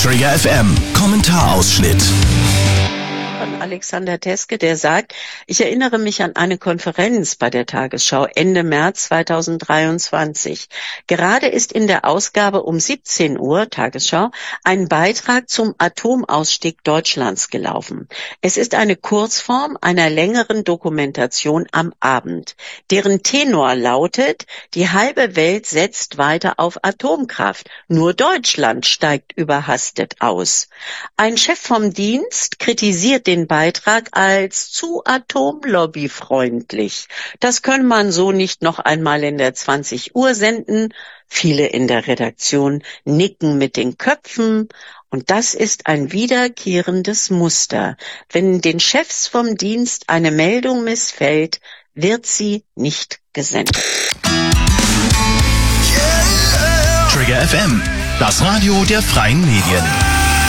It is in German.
Trigger FM Kommentarausschnitt. Von Alexander Teske, der sagt: Ich erinnere mich an eine Konferenz bei der Tagesschau Ende März 2023. Gerade ist in der Ausgabe um 17 Uhr Tagesschau ein Beitrag zum Atomausstieg Deutschlands gelaufen. Es ist eine Kurzform einer längeren Dokumentation am Abend, deren Tenor lautet: Die halbe Welt setzt weiter auf Atomkraft, nur Deutschland steigt überhastet aus. Ein Chef vom Dienst kritisiert den Beitrag als zu atomlobbyfreundlich. Das könne man so nicht noch einmal in der 20 Uhr senden. Viele in der Redaktion nicken mit den Köpfen. Und das ist ein wiederkehrendes Muster. Wenn den Chefs vom Dienst eine Meldung missfällt, wird sie nicht gesendet. Trigger FM, das Radio der freien Medien.